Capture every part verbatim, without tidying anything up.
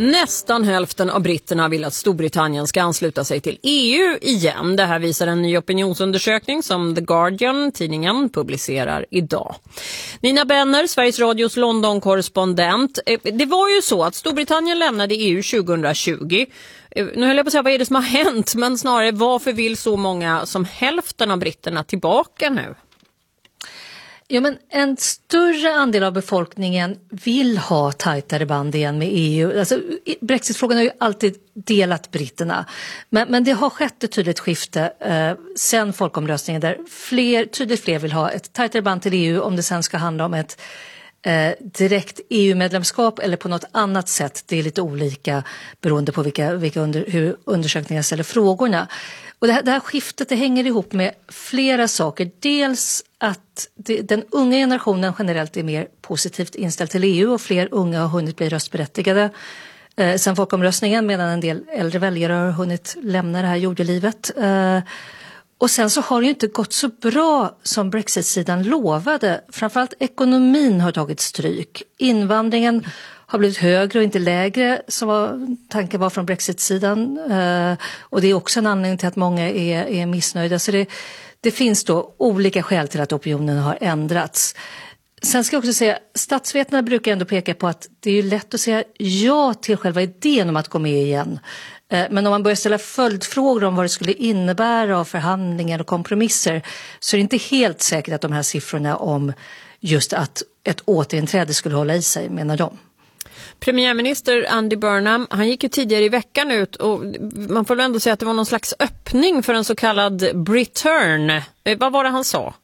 Nästan hälften av britterna vill att Storbritannien ska ansluta sig till E U igen. Det här visar en ny opinionsundersökning som The Guardian, tidningen, publicerar idag. Nina Benner, Sveriges Radios London-korrespondent. Det var ju så att Storbritannien lämnade E U tjugohundratjugo. Nu höll jag på att säga, vad är det som har hänt? Men snarare, varför vill så många som hälften av britterna tillbaka nu? Ja, men en större andel av befolkningen vill ha tajtare band igen med E U. Alltså, Brexitfrågan har ju alltid delat britterna. Men, men det har skett ett tydligt skifte eh, sen folkomröstningen där fler, tydligt fler vill ha ett tajtare band till E U om det sen ska handla om ett eh, direkt E U-medlemskap eller på något annat sätt. Det är lite olika beroende på vilka, vilka under, hur undersökningar ställer frågorna. Och det här, det här skiftet det hänger ihop med flera saker. Dels att det, den unga generationen generellt är mer positivt inställd till E U och fler unga har hunnit bli röstberättigade eh, sen folkomröstningen, medan en del äldre väljare har hunnit lämna det här jordelivet. Eh, och sen så har det ju inte gått så bra som Brexit-sidan lovade. Framförallt ekonomin har tagit stryk. Invandringen har blivit högre och inte lägre som var, tanken var från Brexit-sidan. Eh, och det är också en anledning till att många är, är missnöjda. Så det, det finns då olika skäl till att opinionen har ändrats. Sen ska jag också säga, statsvetarna brukar ändå peka på att det är ju lätt att säga ja till själva idén om att gå med igen. Eh, men om man börjar ställa följdfrågor om vad det skulle innebära av förhandlingar och kompromisser så är det inte helt säkert att de här siffrorna om just att ett återinträde skulle hålla i sig, menar de. Premiärminister Andy Burnham, han gick ju tidigare i veckan ut och man får väl ändå säga att det var någon slags öppning för en så kallad Briturn. Vad var det han sa?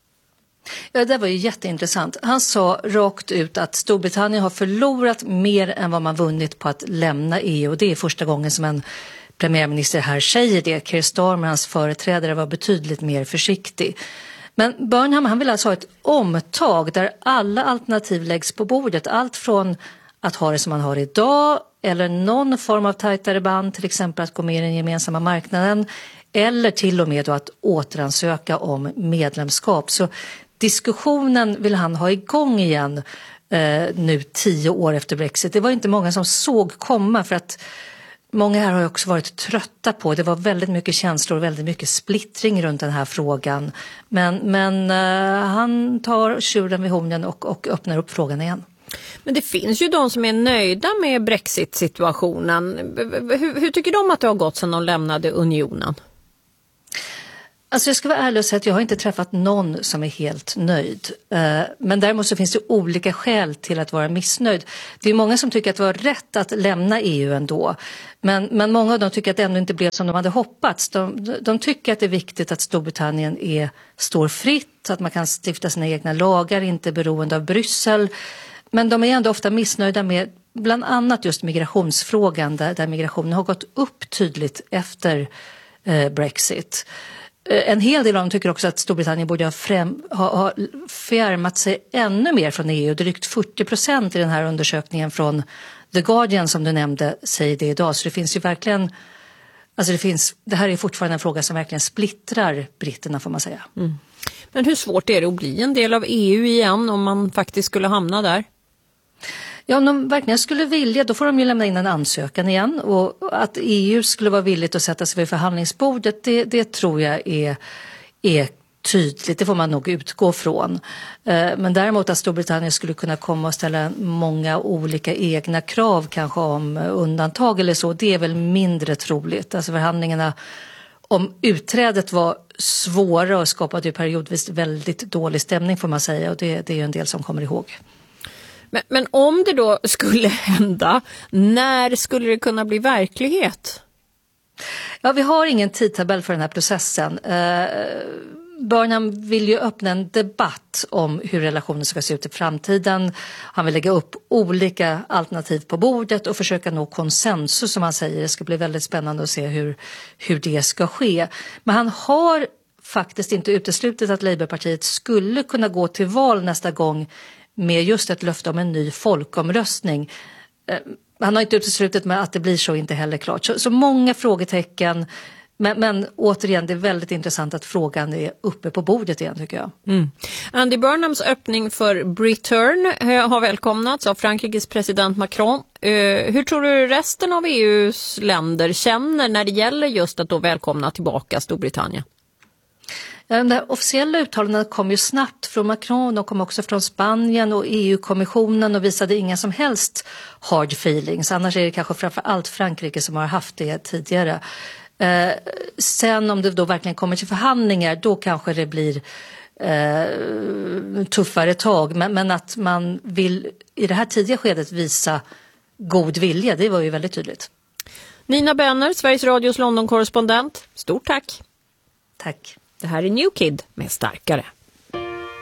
Ja, det var ju jätteintressant. Han sa rakt ut att Storbritannien har förlorat mer än vad man vunnit på att lämna E U. Och det är första gången som en premiärminister här säger det. Keir Starmer, hans företrädare, var betydligt mer försiktig. Men Burnham, han vill alltså ha ett omtag där alla alternativ läggs på bordet. Allt från att ha det som man har idag eller någon form av tajtare band, till exempel att gå med i den gemensamma marknaden eller till och med då att återansöka om medlemskap. Så diskussionen vill han ha igång igen eh, nu tio år efter Brexit. Det var inte många som såg komma för att många här har också varit trötta på. Det var väldigt mycket känslor och väldigt mycket splittring runt den här frågan. Men, men eh, han tar tjuren vid hornen och, och öppnar upp frågan igen. Men det finns ju de som är nöjda med Brexit-situationen. Hur, hur tycker de att det har gått sedan de lämnade unionen? Alltså jag ska vara ärlig och säga att jag har inte träffat någon som är helt nöjd. Men däremot så finns det olika skäl till att vara missnöjd. Det är många som tycker att det var rätt att lämna E U ändå. Men, men många av dem tycker att det ändå inte blev som de hade hoppats. De, de tycker att det är viktigt att Storbritannien är, står fritt, att man kan stifta sina egna lagar, inte beroende av Bryssel. Men de är ändå ofta missnöjda med bland annat just migrationsfrågan där, där migrationen har gått upp tydligt efter eh, Brexit. Eh, en hel del av dem tycker också att Storbritannien borde ha, främ, ha, ha fjärmat sig ännu mer från E U. Drygt fyrtio procent i den här undersökningen från The Guardian som du nämnde säger det idag. Så det finns ju verkligen, alltså det finns, det här är fortfarande en fråga som verkligen splittrar britterna får man säga. Mm. Men hur svårt är det att bli en del av E U igen om man faktiskt skulle hamna där? Ja, om de verkligen skulle vilja, då får de ju lämna in en ansökan igen. Och att E U skulle vara villigt att sätta sig vid förhandlingsbordet, det, det tror jag är, är tydligt. Det får man nog utgå från. Men däremot att Storbritannien skulle kunna komma och ställa många olika egna krav, kanske om undantag eller så, det är väl mindre troligt. Alltså förhandlingarna om utträdet var svåra och skapade ju periodvis väldigt dålig stämning får man säga. Och det, det är ju en del som kommer ihåg. Men, men om det då skulle hända, när skulle det kunna bli verklighet? Ja, vi har ingen tidtabell för den här processen. Eh, Burnham vill ju öppna en debatt om hur relationen ska se ut i framtiden. Han vill lägga upp olika alternativ på bordet och försöka nå konsensus som han säger. Det ska bli väldigt spännande att se hur, hur det ska ske. Men han har faktiskt inte uteslutit att Labourpartiet skulle kunna gå till val nästa gång med just ett löfte om en ny folkomröstning. Han har inte uteslutit med att det blir så, inte heller klart. Så, så många frågetecken. Men, men återigen, det är väldigt intressant att frågan är uppe på bordet igen tycker jag. Mm. Andy Burnhams öppning för Britain har välkomnats av Frankrikes president Macron. Uh, hur tror du resten av E U:s länder känner när det gäller just att då välkomna tillbaka Storbritannien? De där officiella uttalandena kom ju snabbt från Macron, de kom också från Spanien och E U-kommissionen och visade inga som helst hard feelings. Annars är det kanske framför allt Frankrike som har haft det tidigare. Eh, sen om det då verkligen kommer till förhandlingar, då kanske det blir eh, tuffare tag. Men, men att man vill i det här tidiga skedet visa god vilja, det var ju väldigt tydligt. Nina Benner, Sveriges Radios London-korrespondent. Stort tack. Tack. Det här är New Kid med Starkare.